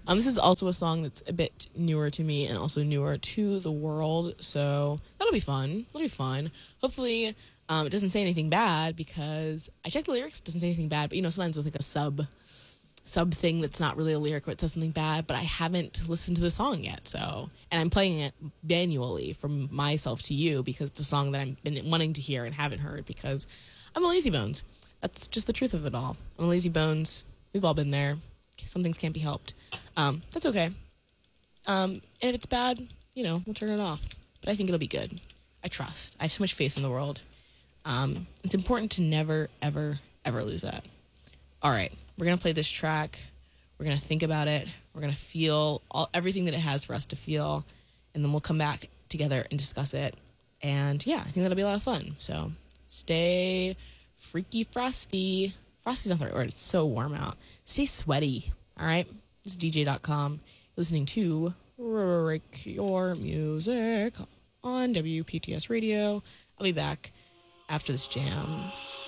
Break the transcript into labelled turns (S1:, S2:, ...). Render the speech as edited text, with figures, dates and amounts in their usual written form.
S1: This is also a song that's a bit newer to me and also newer to the world, so that'll be fun. That'll be fun. Hopefully, it doesn't say anything bad because I checked the lyrics. It doesn't say anything bad, but sometimes with like a sub thing that's not really a lyric or it says something bad, but I haven't listened to the song yet. So, and I'm playing it manually from myself to you because it's a song that I've been wanting to hear and haven't heard because I'm a lazy bones. That's just the truth of it all. I'm a lazy bones. We've all been there. Some things can't be helped. That's okay. And if it's bad, we'll turn it off. But I think it'll be good. I trust. I have so much faith in the world. It's important to never, ever, ever lose that. All right. We're going to play this track. We're going to think about it. We're going to feel everything that it has for us to feel. And then we'll come back together and discuss it. And yeah, I think that'll be a lot of fun. So stay freaky frosty. Frosty's not the right word. It's so warm out. Stay sweaty. All right. This is DJ.com. Listening to Rick Your Music on WPTS Radio. I'll be back after this jam.